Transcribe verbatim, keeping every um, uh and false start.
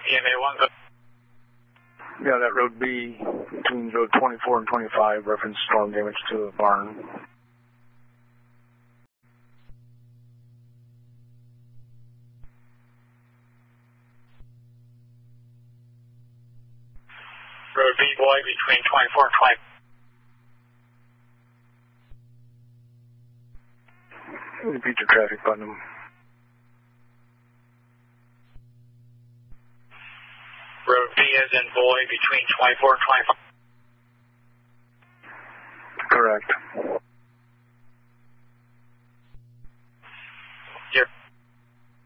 E M A one, go. Yeah, that road B between road twenty-four and twenty-five, reference storm damage to the barn. Road B, boy, between twenty-four and twenty. Repeat your traffic button. Road B as in boy between twenty-four and twenty-five. Correct.